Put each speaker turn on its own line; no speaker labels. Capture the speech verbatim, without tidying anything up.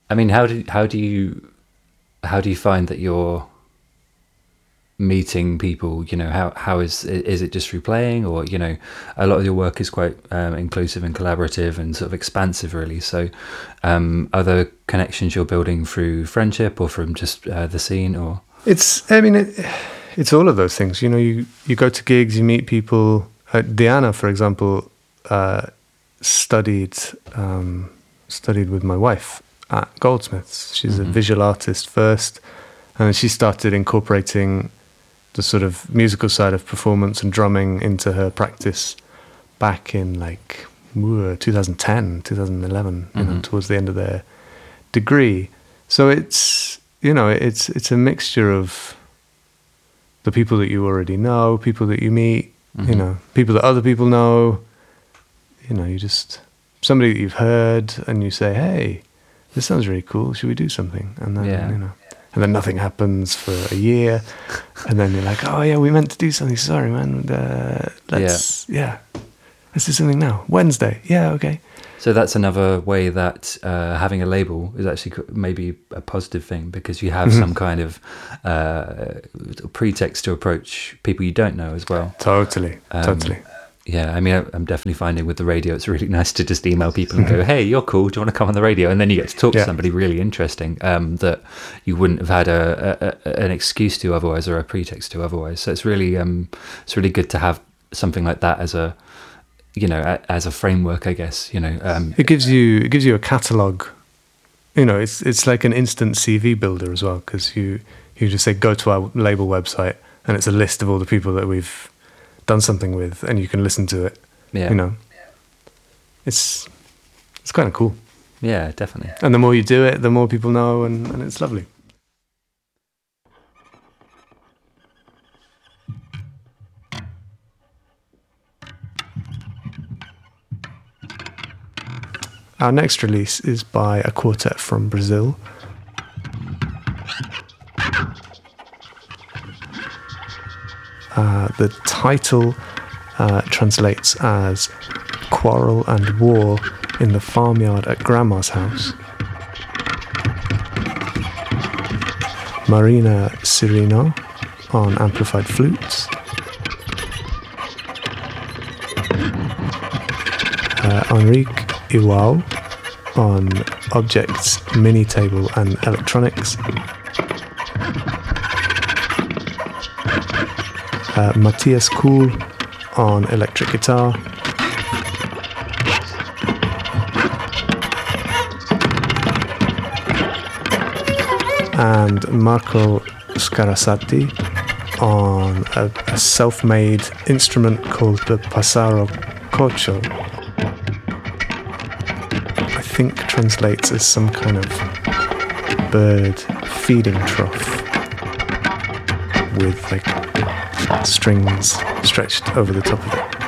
I mean, how do how do you how do you find that you're meeting people? You know, how how is is it just through playing, or you know, a lot of your work is quite um, inclusive and collaborative and sort of expansive, really. So, um, are there connections you're building through friendship or from just uh, the scene, or?
It's, I mean, it, it's all of those things. You know, you, you go to gigs, you meet people. Uh, Diana, for example, uh, studied um, studied with my wife at Goldsmiths. She's mm-hmm. a visual artist first, and then she started incorporating the sort of musical side of performance and drumming into her practice back in like twenty ten, twenty eleven, mm-hmm. you know, towards the end of their degree. So it's, you know, it's it's a mixture of the people that you already know, people that you meet, mm-hmm. you know, people that other people know. You know, you just, somebody that you've heard and you say, hey, this sounds really cool, should we do something? And then, yeah. you know, and then nothing happens for a year. And then you're like, oh yeah, we meant to do something. Sorry, man. Uh, let's, yeah. yeah, let's do something now. Wednesday. Yeah, okay.
So that's another way that uh, having a label is actually maybe a positive thing, because you have mm-hmm. some kind of uh, pretext to approach people you don't know as well.
Totally, um, totally.
Yeah, I mean, I'm definitely finding with the radio, it's really nice to just email people and go, hey, you're cool, do you want to come on the radio? And then you get to talk yeah. to somebody really interesting um, that you wouldn't have had a, a, an excuse to otherwise, or a pretext to otherwise. So it's really, um, it's really good to have something like that as a, you know, as a framework, I guess, you know. Um,
it gives you it gives you a catalogue. You know, it's it's like an instant C V builder as well, because you, you just say, go to our label website, and it's a list of all the people that we've done something with, and you can listen to it. Yeah. You know, it's it's kind of cool.
Yeah, definitely.
And the more you do it, the more people know, and, and it's lovely. Our next release is by a quartet from Brazil. Uh, the title uh, translates as Quarrel and War in the Farmyard at Grandma's House. Marina Cirino on amplified flutes. Uh, Enrique Iwao on objects, mini table and electronics. Uh, Matthias Kuhl on electric guitar. And Marco Scarasati on a, a self-made instrument called the Passaro Cocho. I think translates as some kind of bird feeding trough with like strings stretched over the top of it.